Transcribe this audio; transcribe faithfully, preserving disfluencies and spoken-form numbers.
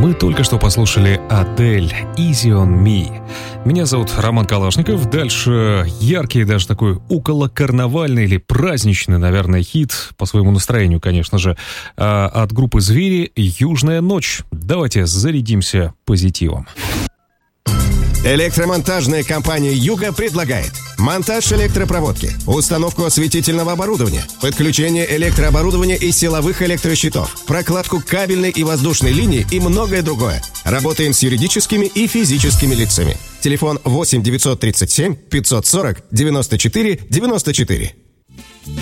Вы только что послушали Адель «Easy on Me». Меня зовут Роман Калашников. Дальше яркий, даже такой околокарнавальный или праздничный, наверное, хит, по своему настроению, конечно же, от группы «Звери» «Южная ночь». Давайте зарядимся позитивом. Электромонтажная компания «Юга» предлагает монтаж электропроводки, установку осветительного оборудования, подключение электрооборудования и силовых электрощитов, прокладку кабельной и воздушной линии и многое другое. Работаем с юридическими и физическими лицами. Телефон восемь девятьсот тридцать семь пятьсот сорок девяносто четыре девяносто четыре.